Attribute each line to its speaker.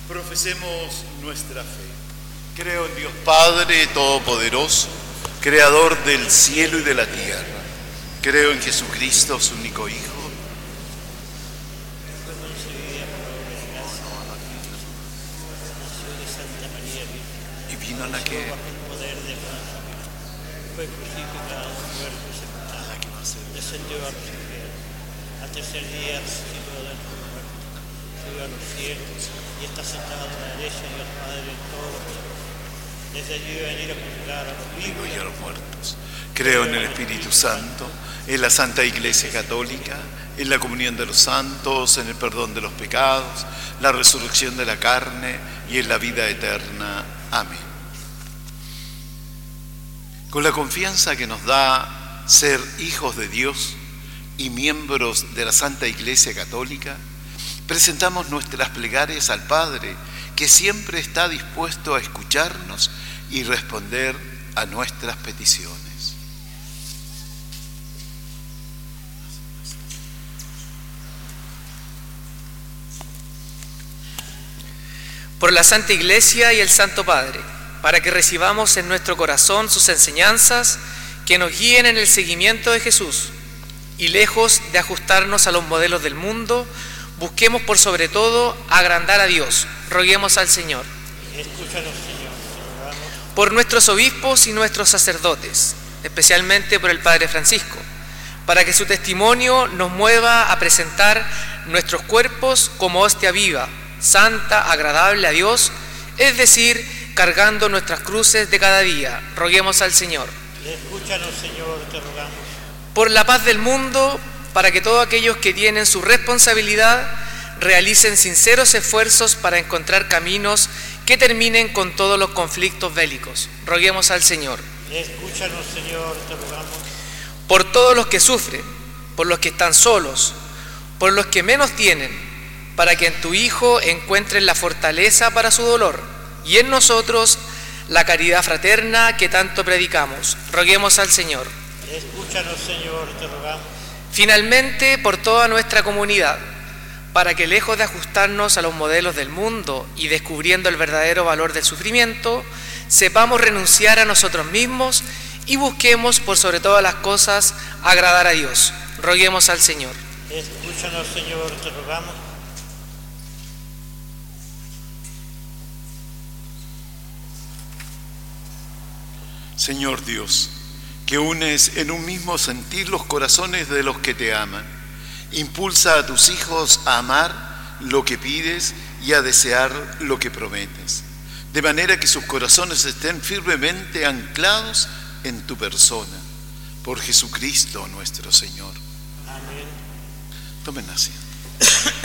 Speaker 1: Profesemos nuestra fe. Creo en Dios Padre Todopoderoso, Creador del cielo y de la tierra. Creo en Jesucristo, su único Hijo. Y vino a la que
Speaker 2: fue crucificado, muerto y sepultado, descendió al cielo, al tercer día resucitó de los muertos, subió a los cielos y está sentado a la derecha de Dios Padre en todos los cielos. Desde allí va a venir a juzgar a los vivos
Speaker 1: y a los muertos. Creo en el Espíritu Santo, en la Santa Iglesia Católica, en la comunión de los santos, en el perdón de los pecados, la resurrección de la carne y en la vida eterna. Amén. Con la confianza que nos da ser hijos de Dios y miembros de la Santa Iglesia Católica, presentamos nuestras plegarias al Padre, que siempre está dispuesto a escucharnos y responder a nuestras peticiones.
Speaker 3: Por la Santa Iglesia y el Santo Padre, para que recibamos en nuestro corazón sus enseñanzas, que nos guíen en el seguimiento de Jesús, y lejos de ajustarnos a los modelos del mundo, busquemos por sobre todo agrandar a Dios. Roguemos al Señor.
Speaker 2: Escúchanos, Señor, te rogamos.
Speaker 3: Por nuestros obispos y nuestros sacerdotes, especialmente por el Padre Francisco, para que su testimonio nos mueva a presentar nuestros cuerpos como hostia viva, santa, agradable a Dios, es decir, cargando nuestras cruces de cada día. Roguemos al Señor.
Speaker 2: Escúchanos, Señor, te rogamos.
Speaker 3: Por la paz del mundo, para que todos aquellos que tienen su responsabilidad realicen sinceros esfuerzos para encontrar caminos que terminen con todos los conflictos bélicos. Roguemos al Señor.
Speaker 2: Escúchanos, Señor, te rogamos.
Speaker 3: Por todos los que sufren, por los que están solos, por los que menos tienen, para que en tu Hijo encuentren la fortaleza para su dolor y en nosotros la caridad fraterna que tanto predicamos. Roguemos al Señor.
Speaker 2: Escúchanos, Señor, te rogamos.
Speaker 3: Finalmente, por toda nuestra comunidad, para que lejos de ajustarnos a los modelos del mundo y descubriendo el verdadero valor del sufrimiento, sepamos renunciar a nosotros mismos y busquemos por sobre todas las cosas agradar a Dios. Roguemos al Señor.
Speaker 2: Escúchanos, Señor, te rogamos.
Speaker 1: Señor Dios, que unes en un mismo sentir los corazones de los que te aman, impulsa a tus hijos a amar lo que pides y a desear lo que prometes, de manera que sus corazones estén firmemente anclados en tu persona, por Jesucristo nuestro Señor.
Speaker 2: Amén.
Speaker 1: Tomen asiento.